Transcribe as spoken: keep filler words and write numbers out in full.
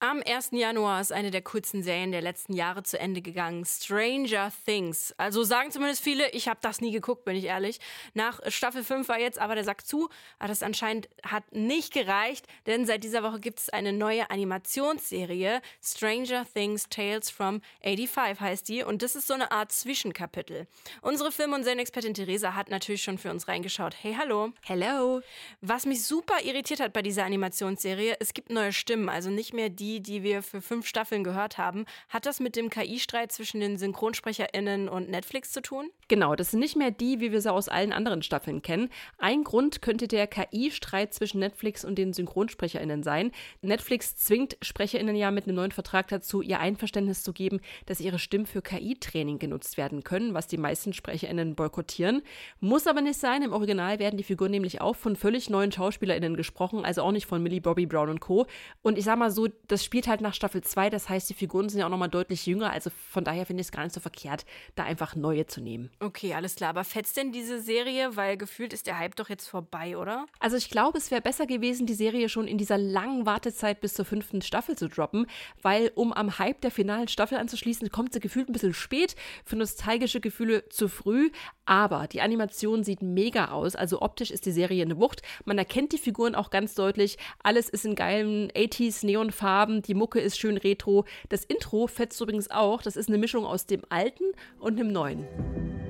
Am ersten Januar ist eine der coolsten Serien der letzten Jahre zu Ende gegangen. Stranger Things. Also sagen zumindest viele, ich habe das nie geguckt, bin ich ehrlich. Nach Staffel fünf war jetzt aber der Sack zu. Aber das anscheinend hat nicht gereicht, denn seit dieser Woche gibt es eine neue Animationsserie. Stranger Things Tales from fünfundachtzig heißt die. Und das ist so eine Art Zwischenkapitel. Unsere Film- und Serienexpertin Theresa hat natürlich schon für uns reingeschaut. Hey, hallo. Hello. Was mich super irritiert hat bei dieser Animationsserie, es gibt neue Stimmen, also nicht mehr die, die wir für fünf Staffeln gehört haben. Hat das mit dem K I-Streit zwischen den SynchronsprecherInnen und Netflix zu tun? Genau, das sind nicht mehr die, wie wir sie aus allen anderen Staffeln kennen. Ein Grund könnte der K I-Streit zwischen Netflix und den SynchronsprecherInnen sein. Netflix zwingt SprecherInnen ja mit einem neuen Vertrag dazu, ihr Einverständnis zu geben, dass ihre Stimmen für K I-Training genutzt werden können, was die meisten SprecherInnen boykottieren. Muss aber nicht sein. Im Original werden die Figuren nämlich auch von völlig neuen SchauspielerInnen gesprochen, also auch nicht von Millie Bobby Brown und Co. Und ich sag mal so, das spielt halt nach Staffel zwei, das heißt, die Figuren sind ja auch nochmal deutlich jünger, also von daher finde ich es gar nicht so verkehrt, da einfach neue zu nehmen. Okay, alles klar. Aber fetzt denn diese Serie? Weil gefühlt ist der Hype doch jetzt vorbei, oder? Also ich glaube, es wäre besser gewesen, die Serie schon in dieser langen Wartezeit bis zur fünften Staffel zu droppen, weil um am Hype der finalen Staffel anzuschließen, kommt sie gefühlt ein bisschen spät, für nostalgische Gefühle zu früh, aber die Animation sieht mega aus, also optisch ist die Serie eine Wucht, man erkennt die Figuren auch ganz deutlich, alles ist in geilen achtziger Neonfarben, die Mucke ist schön retro, das Intro fetzt übrigens auch, das ist eine Mischung aus dem alten und dem neuen.